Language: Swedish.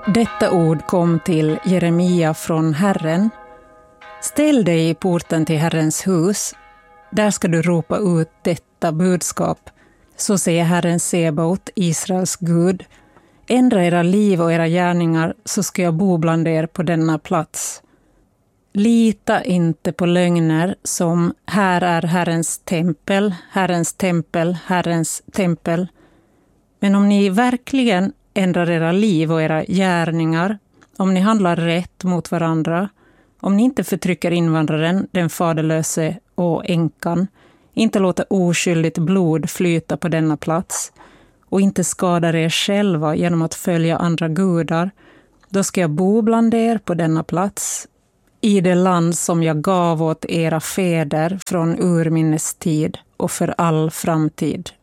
Detta ord kom till Jeremia från Herren. Ställ dig i porten till Herrens hus. Där ska du ropa ut detta budskap. Så säger Herren Sebaot, Israels Gud. Ändra era liv och era gärningar, så ska jag bo bland er på denna plats. Lita inte på lögner som här är Herrens tempel, Herrens tempel, Herrens tempel. Men om ni verkligen ändrar era liv och era gärningar, om ni handlar rätt mot varandra, om ni inte förtrycker invandraren, den faderlöse och änkan, inte låter oskyldigt blod flyta på denna plats och inte skadar er själva genom att följa andra gudar, då ska jag bo bland er på denna plats, i det land som jag gav åt era fäder från urminnes tid och för all framtid.